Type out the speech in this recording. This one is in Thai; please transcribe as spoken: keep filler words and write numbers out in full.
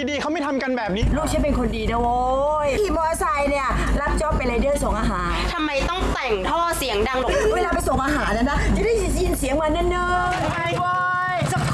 ดีๆเขาไม่ทำกันแบบนี้ลูกฉันเป็นคนดีนะโว้ยขี่มอเตอร์ไซค์เนี่ยรับจ็อบเป็นไรเดอร์ส่งอาหารทำไมต้องแต่งท่อเสียงดังหรอกเวลาไปส่งอาหารนะนะจะได้ยินเสียงมาเนิ่นๆ